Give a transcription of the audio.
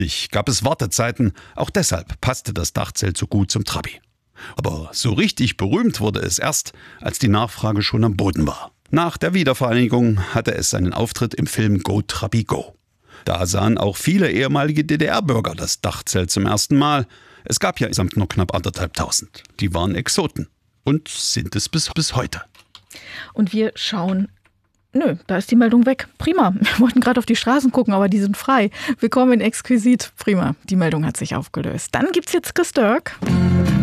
Gab es Wartezeiten, auch deshalb passte das Dachzelt so gut zum Trabi. Aber so richtig berühmt wurde es erst, als die Nachfrage schon am Boden war. Nach der Wiedervereinigung hatte es seinen Auftritt im Film Go Trabi Go. Da sahen auch viele ehemalige DDR-Bürger das Dachzelt zum ersten Mal. Es gab ja insgesamt nur knapp 1.500. Die waren Exoten und sind es bis heute. Und wir schauen... Nö, da ist die Meldung weg. Prima. Wir wollten gerade auf die Straßen gucken, aber die sind frei. Willkommen in Exquisit. Prima. Die Meldung hat sich aufgelöst. Dann gibt's jetzt Chris Dirk.